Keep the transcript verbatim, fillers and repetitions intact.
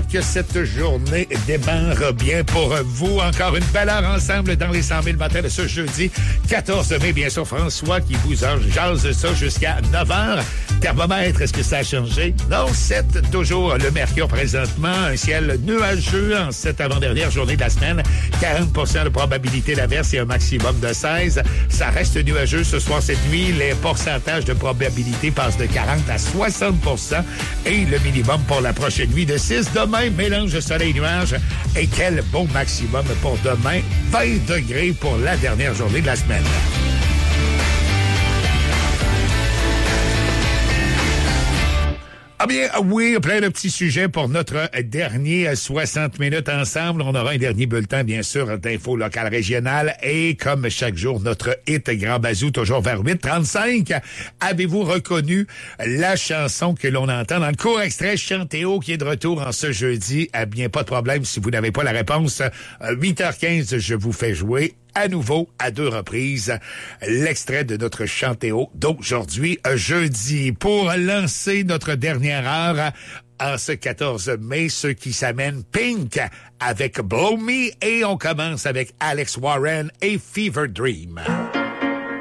que cette journée démarre bien pour vous. Encore une belle heure ensemble dans les cent mille matins de ce jeudi quatorze mai. Bien sûr, François qui vous en jase ça jusqu'à neuf heures. Thermomètre, est-ce que ça a changé? Non, sept toujours le mercure présentement. Un ciel nuageux en cette avant-dernière journée de la semaine. quarante pour cent de probabilité d'averse et un maximum de seize. Ça reste nuageux ce soir, cette nuit. Les pourcentages de probabilité passent de quarante à soixante pour cent. Et le minimum pour la prochaine nuit de six. Demain, mélange de soleil-nuage. Et quel beau maximum pour demain. vingt degrés pour la dernière journée de la semaine. Ah bien, oui, plein de petits sujets pour notre dernier soixante minutes ensemble. On aura un dernier bulletin, bien sûr, d'infos locales régionales. Et comme chaque jour, notre hit Grand Bazou, toujours vers huit heures trente-cinq. Avez-vous reconnu la chanson que l'on entend dans le court extrait Chantéo qui est de retour en ce jeudi? Eh bien, pas de problème si vous n'avez pas la réponse. huit heures quinze, je vous fais jouer à nouveau, à deux reprises, l'extrait de notre Chantéo d'aujourd'hui, jeudi. Pour lancer notre dernière heure en ce quatorze mai, ceux qui s'amènent Pink avec Blow Me, et on commence avec Alex Warren et Fever Dream.